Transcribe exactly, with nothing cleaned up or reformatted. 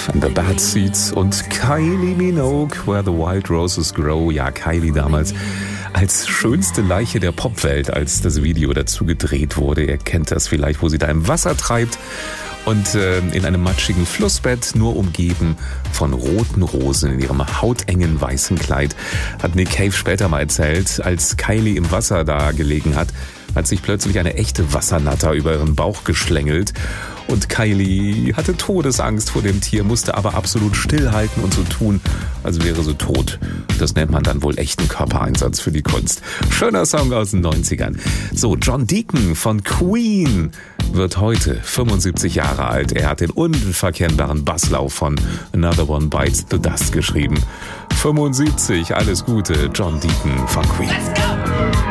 and the Bad Seeds und Kylie Minogue, Where the Wild Roses Grow. Ja, Kylie damals als schönste Leiche der Popwelt, als das Video dazu gedreht wurde. Ihr kennt das vielleicht, wo sie da im Wasser treibt und äh, in einem matschigen Flussbett, nur umgeben von roten Rosen in ihrem hautengen weißen Kleid. Hat Nick Cave später mal erzählt, als Kylie im Wasser da gelegen hat, hat sich plötzlich eine echte Wassernatter über ihren Bauch geschlängelt. Und Kylie hatte Todesangst vor dem Tier, musste aber absolut stillhalten und so tun, als wäre sie tot. Das nennt man dann wohl echten Körpereinsatz für die Kunst. Schöner Song aus den neunzigern. So, John Deacon von Queen wird heute fünfundsiebzig Jahre alt. Er hat den unverkennbaren Basslauf von Another One Bites the Dust geschrieben. fünfundsiebzig, alles Gute, John Deacon von Queen. Let's go!